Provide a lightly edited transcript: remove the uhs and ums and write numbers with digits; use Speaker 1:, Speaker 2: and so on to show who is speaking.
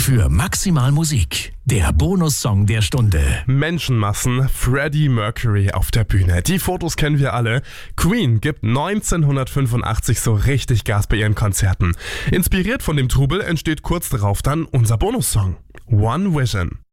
Speaker 1: Für maximal Musik, der Bonussong der Stunde.
Speaker 2: Menschenmassen, Freddie Mercury auf der Bühne. Die Fotos kennen wir alle. Queen gibt 1985 so richtig Gas bei ihren Konzerten. Inspiriert von dem Trubel entsteht kurz darauf dann unser Bonussong. One Vision.